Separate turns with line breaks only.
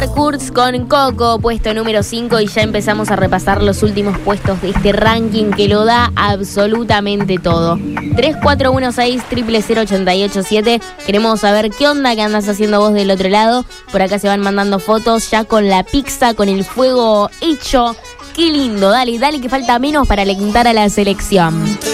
Kurz con Coco, puesto número 5, y ya empezamos a repasar los últimos puestos de este ranking que lo da absolutamente todo. 3416-000887. Queremos saber qué onda que andas haciendo vos del otro lado. Por acá se van mandando fotos ya con la pizza, con el fuego hecho. Qué lindo, dale, que falta menos para alentar a la selección.